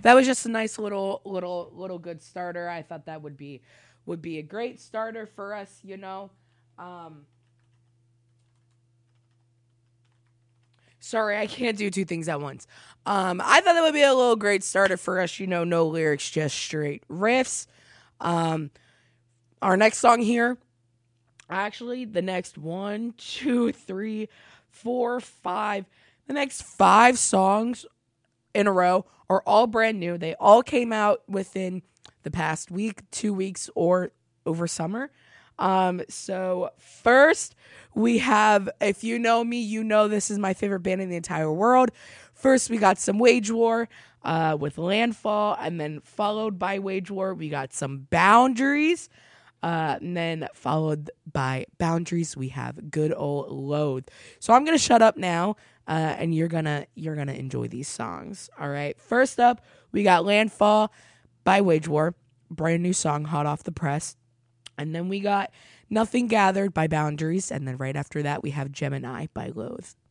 that was just a nice little good starter. I thought that would be a great starter for us, Um, Sorry, I can't do two things at once. I thought that would be a little great starter for us, no lyrics, just straight riffs. Um, our next song here, actually, the next one, two, three, four, five, the next five songs in a row are all brand new. They all came out within the past week, 2 weeks, or over summer. So first we have, if you know me, you know this is my favorite band in the entire world. First we got some Wage War with Landfall, and then followed by Wage War, we got some Boundaries. And then followed by Boundaries, we have Good Old Loathe. So I'm gonna shut up now, and you're gonna enjoy these songs. All right. First up, we got Landfall by Wage War, brand new song, hot off the press. And then we got Nothing Gathered by Boundaries, and then right after that we have Gemini by Loathe.